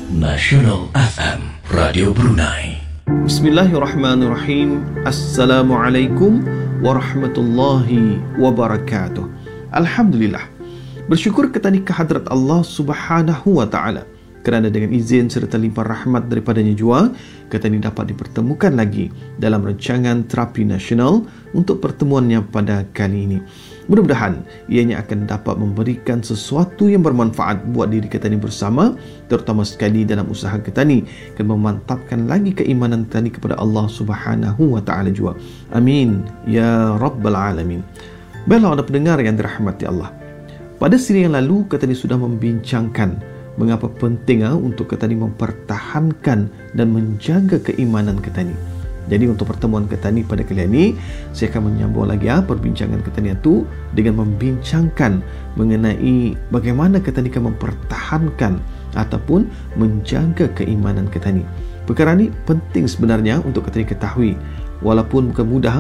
Nasional FM Radio Brunei. Bismillahirrahmanirrahim. Assalamualaikum warahmatullahi wabarakatuh. Alhamdulillah, bersyukur ketani kehadrat Allah Subhanahu wa ta'ala kerana dengan izin serta limpah rahmat daripadanya jua, kita ini dapat dipertemukan lagi dalam rancangan Terapi Nasional untuk pertemuannya pada kali ini. Mudah-mudahan ianya akan dapat memberikan sesuatu yang bermanfaat buat diri kita ini bersama, terutama sekali dalam usaha kita ini, akan memantapkan lagi keimanan kita ini kepada Allah Subhanahu wa ta'ala jua. Amin ya rabbal alamin. Baiklah, ada pendengar yang dirahmati Allah, pada siri yang lalu kita ini sudah membincangkan mengapa penting untuk kita ni mempertahankan dan menjaga keimanan kita ni. Jadi untuk pertemuan kita ni pada kali ini, saya akan menyambung lagi perbincangan kita ni itu dengan membincangkan mengenai bagaimana kita ni akan mempertahankan ataupun menjaga keimanan kita ni. Perkara ni penting sebenarnya untuk kita ni ketahui. Walaupun bukan mudah